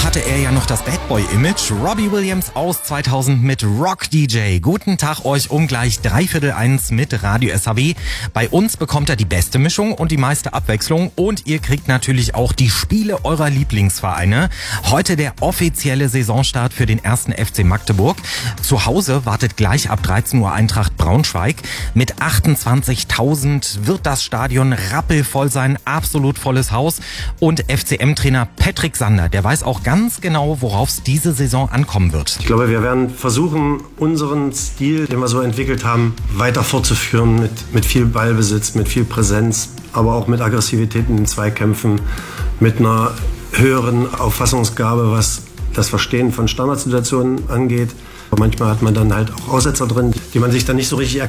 hatte er ja noch das Bad Boy-Image. Robbie Williams aus 2000 mit Rock DJ. Guten Tag euch um gleich 1:45 mit Radio SAW. Bei uns bekommt er die beste Mischung und die meiste Abwechslung und ihr kriegt natürlich auch die Spiele eurer Lieblingsvereine. Heute der offizielle Saisonstart für den 1. FC Magdeburg. Zu Hause wartet gleich ab 13 Uhr Eintracht Braunschweig. Mit 28.000 wird das Stadion rappelvoll sein, absolut volles Haus. Und FCM-Trainer Patrick Sander, der weiß auch ganz genau, worauf es diese Saison ankommen wird. Ich glaube, wir werden versuchen, unseren Stil, den wir so entwickelt haben, weiter fortzuführen mit viel Ballbesitz, mit viel Präsenz, aber auch mit Aggressivität in den Zweikämpfen, mit einer höheren Auffassungsgabe, was das Verstehen von Standardsituationen angeht. Aber manchmal hat man dann halt auch Aussetzer drin, die man sich dann nicht so richtig